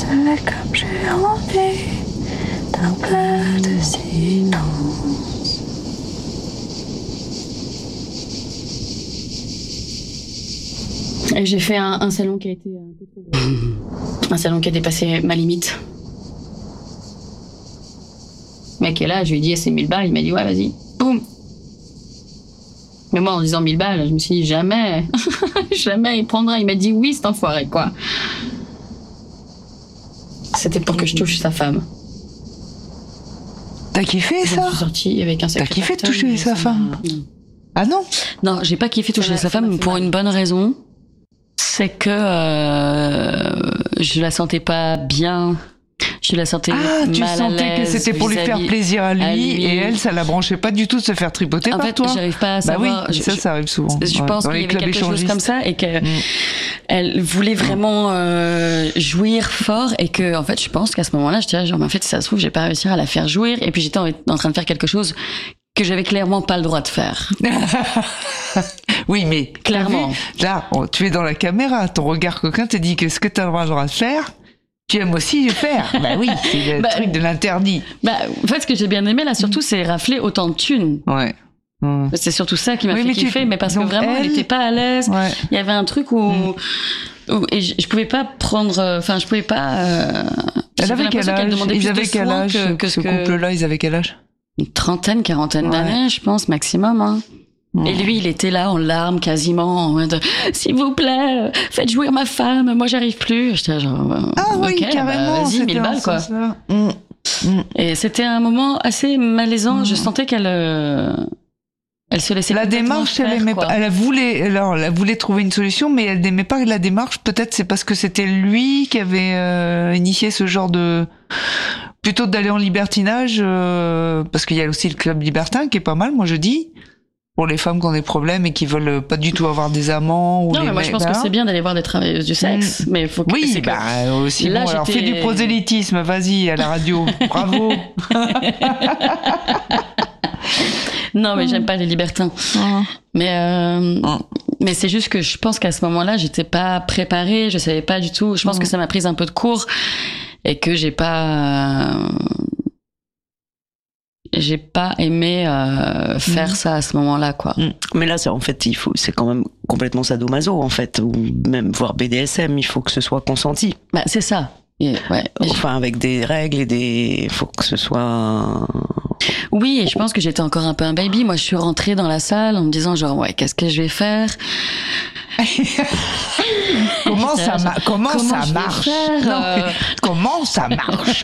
C'est comme j'ai envie d'un peu de silence. Et j'ai fait un salon qui a été un peu trop gros. Un salon qui a dépassé ma limite. Le mec est là, je lui ai dit c'est 1000 balles, il m'a dit ouais vas-y. Boum. Mais moi en disant 1000 balles, je me suis dit jamais, jamais il prendra. Il m'a dit oui cet enfoiré quoi. C'était pour que je touche sa femme. T'as kiffé ça? Je suis sortie avec un sac. T'as kiffé toucher sa femme? Ah non? Non, j'ai pas kiffé toucher sa femme pour une bonne raison. C'est que je la sentais pas bien. Je la sentais mal à l'aise. Ah, tu sentais que c'était pour lui faire plaisir à lui, et elle, ça la branchait pas du tout de se faire tripoter par toi. En fait, j'arrive pas à savoir. Bah oui, ça arrive souvent. Je pense qu'il y avait quelque chose comme ça et que elle voulait vraiment jouir fort et que, en fait, je pense qu'à ce moment-là, j'étais là, genre, en fait, si ça se trouve, j'ai pas réussi à la faire jouir et puis j'étais en train de faire quelque chose que j'avais clairement pas le droit de faire. Oui, mais clairement. Là, tu es dans la caméra, ton regard coquin te dit que ce que tu as le droit de faire, tu aimes aussi le faire. Bah oui, c'est le truc de l'interdit. En fait, ce que j'ai bien aimé là, surtout, c'est rafler autant de thunes. Ouais. C'est surtout ça qui m'a fait kiffer, mais parce que vraiment, elle était pas à l'aise. Ouais. Il y avait un truc où et je pouvais pas prendre, enfin, je pouvais pas. Elle avait quel âge? Ils avaient quel âge ce couple-là? Ils avaient quel âge? Une trentaine, quarantaine d'années, je pense, maximum. Hein. Et lui, il était là en larmes quasiment, en mode s'il vous plaît, faites jouir ma femme, moi j'arrive plus. J'étais genre oui, carrément, vas-y, 1000 balles quoi. Et c'était un moment assez malaisant. Je sentais qu'elle se laissait. La démarche, elle aimait pas. Elle voulait trouver une solution, mais elle n'aimait pas la démarche. Peut-être c'est parce que c'était lui qui avait initié ce genre de. Plutôt d'aller en libertinage, parce qu'il y a aussi le club libertin qui est pas mal, moi je dis. Pour les femmes qui ont des problèmes et qui veulent pas du tout avoir des amants ou non, mais moi je pense que c'est bien d'aller voir des travailleuses du sexe, mais il faut que oui, aussi là, bon, alors fais du prosélytisme, vas-y à la radio, bravo. Non, mais j'aime pas les libertins. Mais c'est juste que je pense qu'à ce moment-là, j'étais pas préparée, je savais pas du tout. Je pense que ça m'a pris un peu de cours et que j'ai pas aimé faire ça à ce moment-là, quoi. Mais là, c'est en fait, c'est quand même complètement sadomaso, en fait, ou même voire BDSM. Il faut que ce soit consenti. Bah, c'est ça. Enfin, avec des règles il faut que ce soit. Oui, et je pense que j'étais encore un peu un baby. Moi, je suis rentrée dans la salle en me disant genre ouais, qu'est-ce que je vais faire? Comment ça marche? Comment ça marche?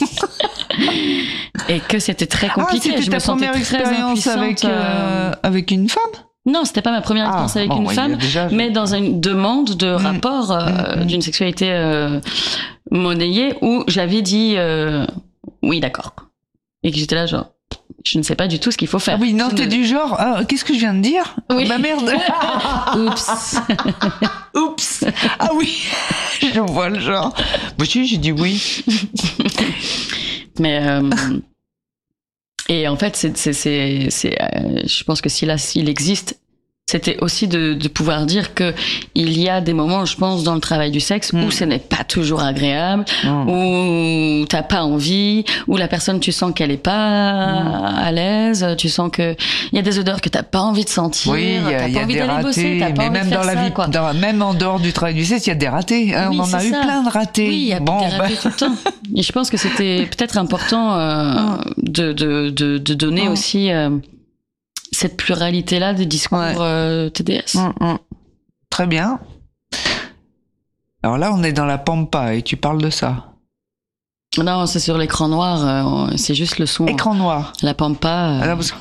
Et que c'était très compliqué. C'était ta première expérience avec une femme? Non, c'était pas ma première expérience avec une femme, mais dans une demande de rapport d'une sexualité monnayée où j'avais dit oui, d'accord. Et que j'étais là genre je ne sais pas du tout ce qu'il faut faire. Ah oui, non, t'es du genre, qu'est-ce que je viens de dire? Oui. Bah merde. Oups. Oups. Ah oui, je vois le genre. Bah si, j'ai dit oui. Mais et en fait, je pense que s'il existe, c'était aussi de pouvoir dire que il y a des moments, je pense, dans le travail du sexe où ce n'est pas toujours agréable, où t'as pas envie, où la personne, tu sens qu'elle est pas à l'aise, tu sens que il y a des odeurs que t'as pas envie de sentir, t'as pas envie d'aller bosser, t'as pas envie de faire ça, quoi. Même en dehors du travail du sexe, il y a des ratés. Hein, oui, on en a eu plein de ratés. Oui, il y a des ratés tout le temps. Et je pense que c'était peut-être important de donner aussi cette pluralité-là de discours TDS. Très bien. Alors là, on est dans la pampa et tu parles de ça. Non, c'est sur l'écran noir, c'est juste le son. Écran noir. La pampa. Alors, parce que...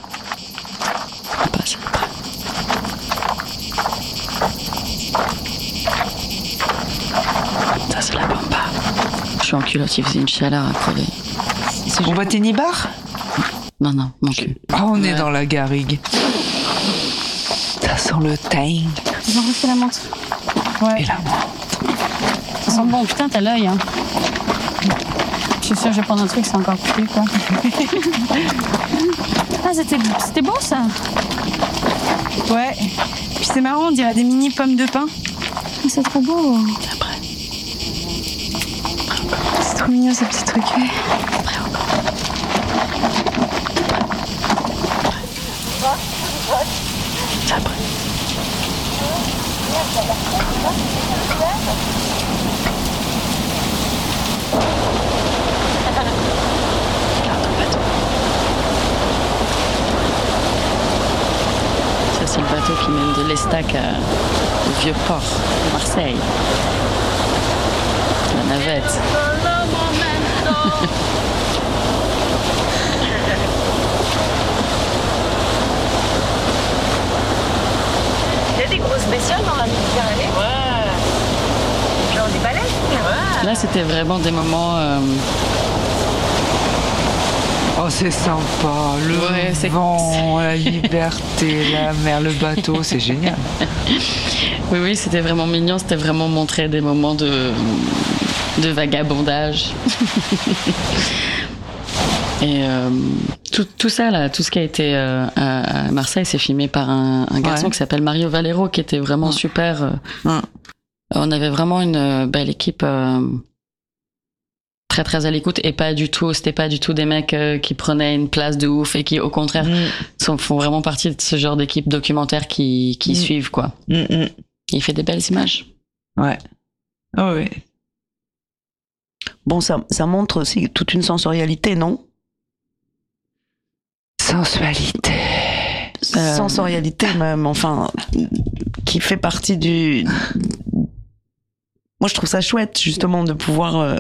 Ça, c'est la pampa. Je suis en culotte, il faisait une chaleur à crever. On va Ténibar ? Non, mon cul. On est dans la garrigue. Ça sent le thym. Ils ont refait la menthe. Ouais. Et la menthe. Ça sent bon. Putain, t'as l'œil, hein. Je suis sûre que je vais prendre un truc, c'est encore plus, quoi. C'était bon, ça. Ouais. Puis c'est marrant, on dirait des mini pommes de pin. C'est trop beau. Après. mignons ces petits trucs. Ouais. Ça, c'est le bateau qui mène de l'Estac au Vieux-Port, à Marseille. La navette. Il y a des grosses bestioles dans la Méditerranée. Ouais. Genre des baleines. Ouais. Là, c'était vraiment des moments... Oh, c'est sympa, le vent, la liberté, la mer, le bateau, c'est génial. Oui, c'était vraiment mignon, c'était vraiment montrer des moments de vagabondage. Et tout ça, là, tout ce qui a été à Marseille, c'est filmé par un garçon qui s'appelle Mario Valero, qui était vraiment super. On avait vraiment une belle équipe... très très à l'écoute et c'était pas du tout des mecs qui prenaient une place de ouf et qui au contraire font vraiment partie de ce genre d'équipe documentaire qui suivent quoi. Il fait des belles images. Ouais. Oh oui. Bon, ça montre aussi toute une sensorialité, non? Sensualité. Sensorialité même, enfin, qui fait partie du... Moi, je trouve ça chouette, justement, de pouvoir...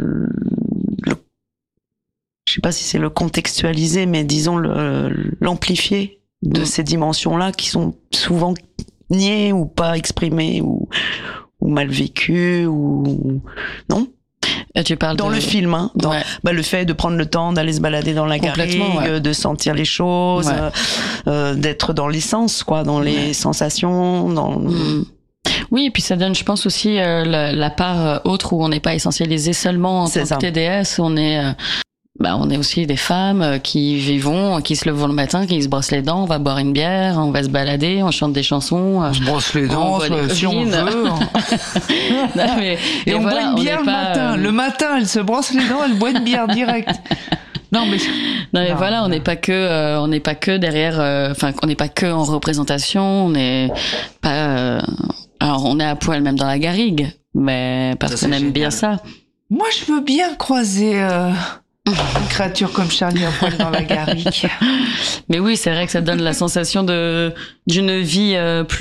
je sais pas si c'est le contextualiser, mais disons l'amplifier de ces dimensions-là qui sont souvent niées ou pas exprimées ou mal vécues ou... Non ? Tu parles dans le film, hein, le fait de prendre le temps d'aller se balader dans la garrigue, de sentir les choses, d'être dans l'essence, quoi, dans les sensations, dans... Oui, et puis ça donne, je pense aussi la part autre où on n'est pas essentialisé seulement en tant que TDS, on est aussi des femmes qui vivons, qui se lèvent le matin, qui se brossent les dents, on va boire une bière, on va se balader, on chante des chansons. On se brosse les dents si on veut. Non, mais, et on boit une bière le matin. Le matin, elle se brosse les dents, elle boit une bière direct. Non mais voilà, on n'est pas que derrière, on n'est pas que en représentation, on n'est pas alors on est à poil même dans la garrigue, mais parce qu'on aime bien ça. Moi je veux bien croiser une créature comme Charlie à poil dans la garrigue. Mais oui, c'est vrai que ça donne la sensation d'une vie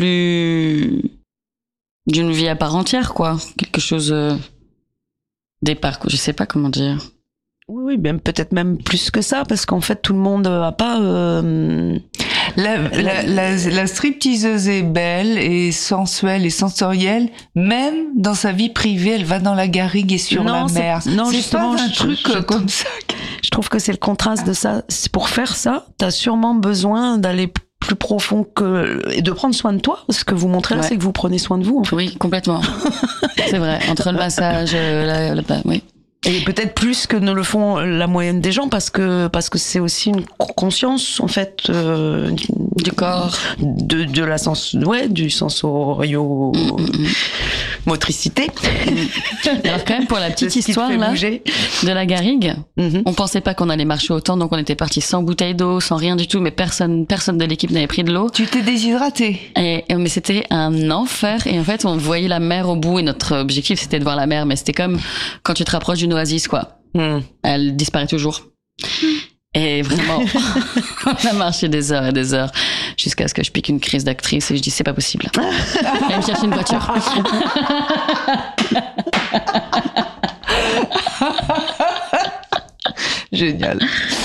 d'une vie à part entière, quoi. Quelque chose je sais pas comment dire. Oui, peut-être même plus que ça, parce qu'en fait, tout le monde a pas... La stripteaseuse est belle et sensuelle et sensorielle, même dans sa vie privée, elle va dans la garrigue et sur la mer. Non, c'est justement, pas un truc comme ça. Je trouve que c'est le contraste de ça. Pour faire ça, t'as sûrement besoin d'aller plus profond et de prendre soin de toi. Ce que vous montrez là, c'est que vous prenez soin de vous. En fait. Oui, complètement. C'est vrai. Entre le massage, oui. Et peut-être plus que ne le font la moyenne des gens, parce que c'est aussi une conscience, en fait, du corps, de la du sensorio motricité. Alors quand même, pour la petite histoire là, de la garrigue, on pensait pas qu'on allait marcher autant, donc on était parti sans bouteille d'eau, sans rien du tout, mais personne de l'équipe n'avait pris de l'eau. Tu t'es déshydraté. Mais c'était un enfer, et en fait on voyait la mer au bout, et notre objectif c'était de voir la mer, mais c'était comme quand tu te rapproches d'une oasis, quoi. Elle disparaît toujours. Et vraiment, on a marché des heures et des heures jusqu'à ce que je pique une crise d'actrice et je dis c'est pas possible. Elle me cherche une voiture. Génial.